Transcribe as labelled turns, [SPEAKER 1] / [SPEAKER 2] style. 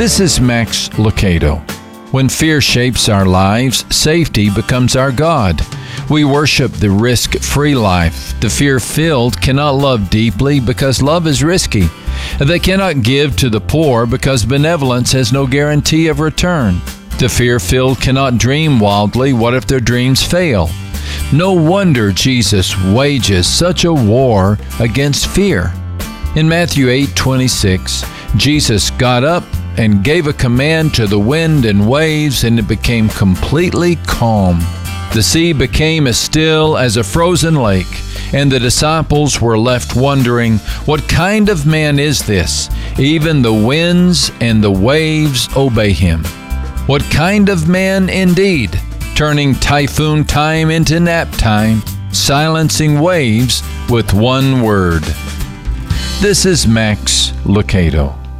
[SPEAKER 1] This is Max Lucado. When fear shapes our lives, safety becomes our God. We worship the risk-free life. The fear-filled cannot love deeply because love is risky. They cannot give to the poor because benevolence has no guarantee of return. The fear-filled cannot dream wildly. What if their dreams fail? No wonder Jesus wages such a war against fear. In Matthew 8:26, Jesus got up and gave a command to the wind and waves, and it became completely calm. The sea became as still as a frozen lake, and the disciples were left wondering, "What kind of man is this? Even the winds and the waves obey him." What kind of man indeed, turning typhoon time into nap time, silencing waves with one word. This is Max Lucado.